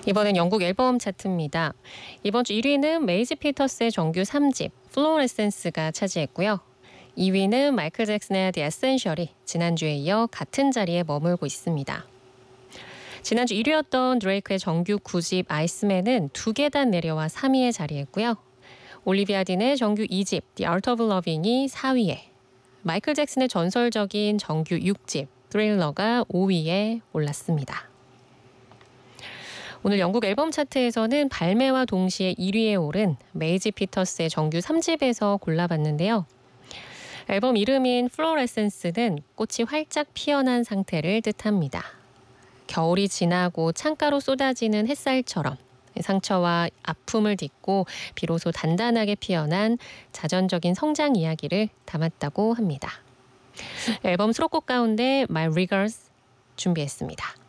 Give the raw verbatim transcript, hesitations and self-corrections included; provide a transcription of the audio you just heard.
이번엔 영국 앨범 차트입니다. 이번 주 일 위는 메이지 피터스의 정규 삼 집 플로레센스가 차지했고요. 이 위는 마이클 잭슨의 The Essential이 지난주에 이어 같은 자리에 머물고 있습니다. 지난주 일 위였던 드레이크의 정규 구 집 아이스맨은 두 계단 내려와 삼 위에 자리했고요. 올리비아 딘의 정규 이 집 The Art of Loving이 사 위에, 마이클 잭슨의 전설적인 정규 육 집 스릴러가 오 위에 올랐습니다. 오늘 영국 앨범 차트에서는 발매와 동시에 일 위에 오른 메이지 피터스의 정규 삼 집에서 골라봤는데요. 앨범 이름인 플로레센스는 꽃이 활짝 피어난 상태를 뜻합니다. 겨울이 지나고 창가로 쏟아지는 햇살처럼 상처와 아픔을 딛고 비로소 단단하게 피어난 자전적인 성장 이야기를 담았다고 합니다. 앨범 수록곡 가운데 My Regards 준비했습니다.